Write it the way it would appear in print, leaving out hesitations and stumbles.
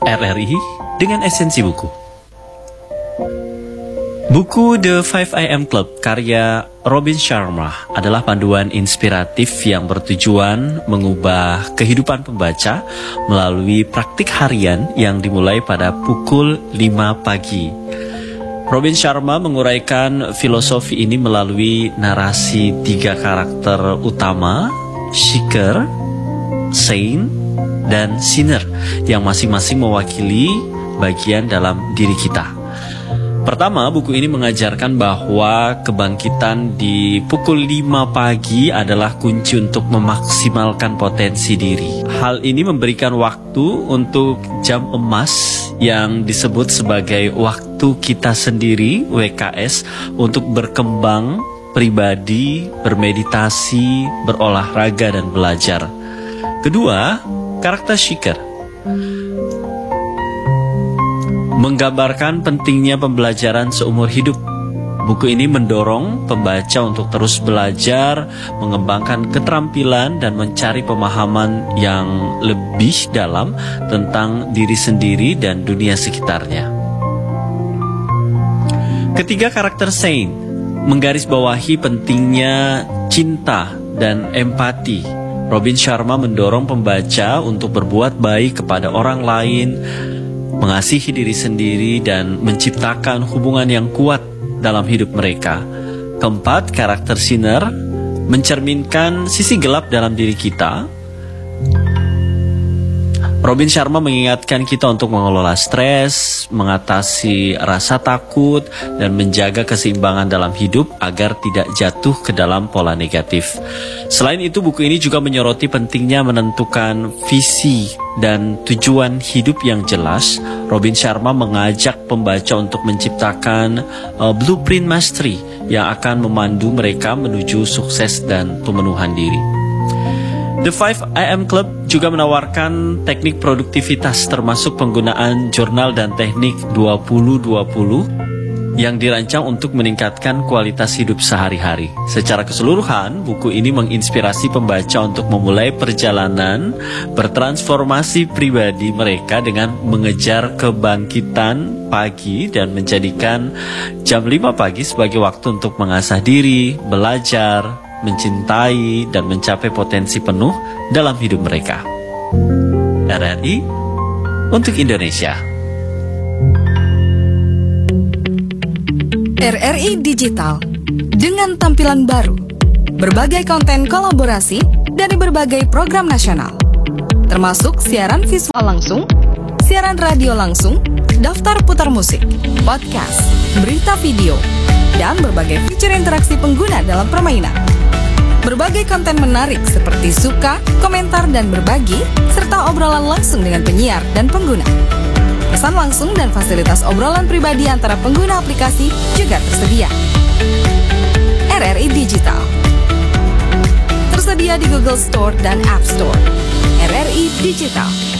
RRI dengan esensi buku. Buku The 5am Club karya Robin Sharma adalah panduan inspiratif yang bertujuan mengubah kehidupan pembaca melalui praktik harian yang dimulai pada pukul 5 pagi. Robin Sharma menguraikan filosofi ini melalui narasi 3 karakter utama, Seeker, Saint, dan Sinner, yang masing-masing mewakili bagian dalam diri kita. Pertama, buku ini mengajarkan bahwa kebangkitan di pukul 5 pagi adalah kunci untuk memaksimalkan potensi diri. Hal ini memberikan waktu untuk jam emas yang disebut sebagai waktu kita sendiri, WKS, untuk berkembang pribadi, bermeditasi, berolahraga, dan belajar. Kedua, karakter Seeker menggambarkan pentingnya pembelajaran seumur hidup. Buku ini mendorong pembaca untuk terus belajar, mengembangkan keterampilan, dan mencari pemahaman yang lebih dalam tentang diri sendiri dan dunia sekitarnya. Ketiga, karakter Saint menggarisbawahi pentingnya cinta dan empati. Robin Sharma mendorong pembaca untuk berbuat baik kepada orang lain, mengasihi diri sendiri, dan menciptakan hubungan yang kuat dalam hidup mereka. Keempat, karakter Sinner mencerminkan sisi gelap dalam diri kita. Robin Sharma mengingatkan kita untuk mengelola stres, mengatasi rasa takut, dan menjaga keseimbangan dalam hidup agar tidak jatuh ke dalam pola negatif. Selain itu, buku ini juga menyoroti pentingnya menentukan visi dan tujuan hidup yang jelas. Robin Sharma mengajak pembaca untuk menciptakan blueprint mastery yang akan memandu mereka menuju sukses dan pemenuhan diri. The 5am Club juga menawarkan teknik produktivitas termasuk penggunaan jurnal dan teknik 20-20 yang dirancang untuk meningkatkan kualitas hidup sehari-hari. Secara keseluruhan, buku ini menginspirasi pembaca untuk memulai perjalanan bertransformasi pribadi mereka dengan mengejar kebangkitan pagi dan menjadikan jam 5 pagi sebagai waktu untuk mengasah diri, belajar, mencintai, dan mencapai potensi penuh dalam hidup mereka. RRI untuk Indonesia. RRI Digital dengan tampilan baru, berbagai konten kolaborasi dari berbagai program nasional, termasuk siaran visual langsung, siaran radio langsung, daftar putar musik, podcast, berita video, dan berbagai fitur interaksi pengguna dalam permainan. Berbagai konten menarik seperti suka, komentar, dan berbagi, serta obrolan langsung dengan penyiar dan pengguna. Pesan langsung dan fasilitas obrolan pribadi antara pengguna aplikasi juga tersedia. RRI Digital tersedia di Google Store dan App Store. RRI Digital.